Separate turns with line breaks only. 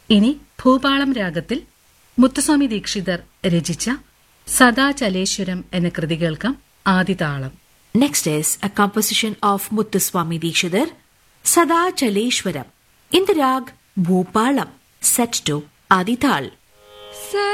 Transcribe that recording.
ഇനി ഭൂപാളം രാഗത്തിൽ മുത്തുസ്വാമി ദീക്ഷിതർ രചിച്ച സദാചലേശ്വരം എന്ന കൃതി കേൾക്കാം. ആദിതാളം.
Next is a composition of Muthuswami Dikshidhar, Sada Chaleshwaram, in the rag Bhopalam, set to Adital.